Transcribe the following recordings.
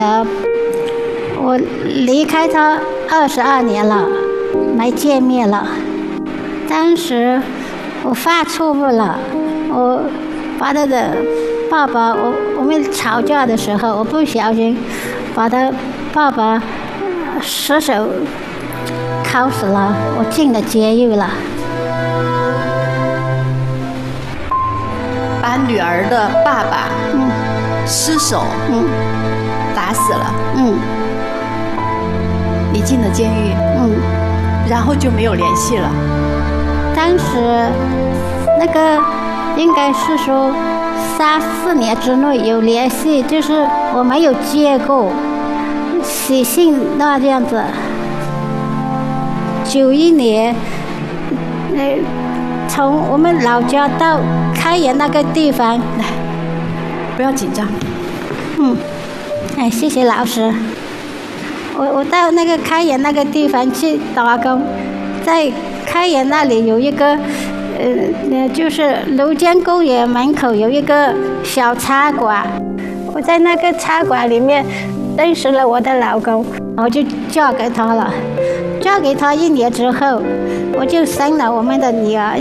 我离开他22年了，没见面了。当时我犯错误了，我把他的爸爸，我们吵架的时候，我不小心把他爸爸失手铐死了，我进了监狱了。 把女儿的爸爸失手打死了，你进了监狱，然后就没有联系了。 当时那个应该是说3-4年之内有联系，就是我没有见过，写信那样子。91年，从我们老家到开原那个地方， 来，不要紧张。 谢谢老师。我到那个开原那个地方去打工，在开原那里有一个，就是庐江公园门口有一个小茶馆，我在那个茶馆里面认识了我的老公，我就嫁给他了。嫁给他1年之后，我就生了我们的女儿。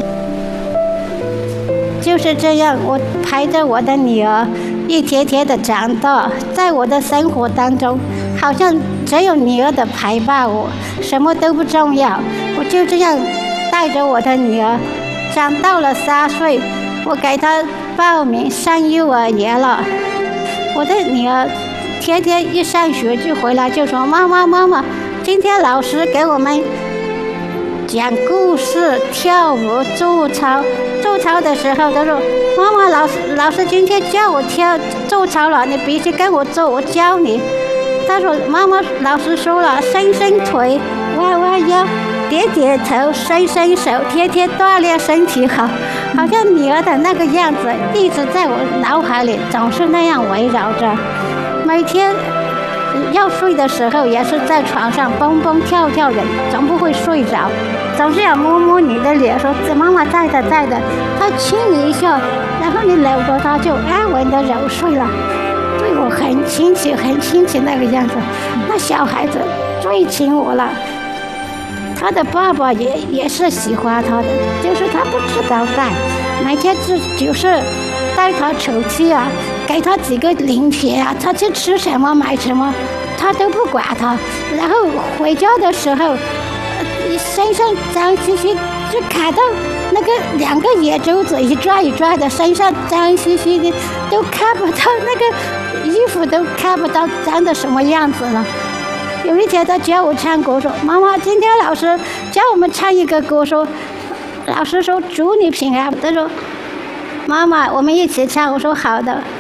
就是这样，我陪着我的女儿一天天的长大，在我的生活当中，好像只有女儿的陪伴我，什么都不重要。我就这样带着我的女儿，长到了3岁，我给她报名上幼儿园了。我的女儿天天一上学就回来就说：“妈妈，妈妈，今天老师给我们讲故事、跳舞、做操。做操的时候，他说：‘妈妈，老师今天叫我做操了，你必须跟我做，我教你。’他说：‘妈妈，老师说了，伸伸腿，弯弯腰，点点头，伸伸手，天天锻炼身体好。’好像女儿的那个样子一直在我脑海里，总是那样围绕着。每天要睡的时候，也是在床上蹦蹦跳跳的，总不会睡着，总是要摸摸你的脸，说妈妈在的在的。他亲你一下，然后你搂着他就安稳的入睡了，对我很亲切，很亲切那个样子。那小孩子最亲我了。他的爸爸也是喜欢他的，就是他不知道带，每天就是带他出去啊，给他几个零钱啊，他去吃什么买什么，他都不管他。然后回家的时候，身上脏兮兮，就卡到那个2个眼珠子一拽一拽的，身上脏兮兮的，都看不到那个衣服，都看不到脏的什么样子了。有一天他教我唱歌，说：“妈妈，今天老师教我们唱一个歌，说老师说祝你平安。”他说：“妈妈，我们一起唱。”我说：“好的。”